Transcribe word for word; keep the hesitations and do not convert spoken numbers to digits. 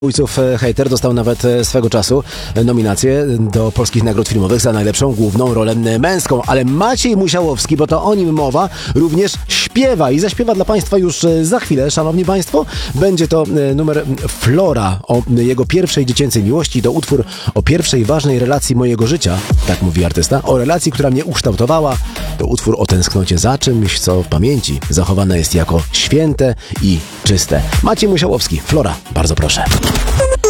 Ojców Hejter dostał nawet swego czasu nominację do polskich nagród filmowych za najlepszą główną rolę męską, ale Maciej Musiałowski, bo to o nim mowa, również śpiewa i zaśpiewa dla Państwa już za chwilę, szanowni Państwo. Będzie to numer Flora o jego pierwszej dziecięcej miłości. To utwór o pierwszej ważnej relacji mojego życia, tak mówi artysta, o relacji, która mnie ukształtowała. To utwór o tęsknocie za czymś, co w pamięci zachowane jest jako święte i czyste. Maciej Musiałowski, Flora, bardzo proszę.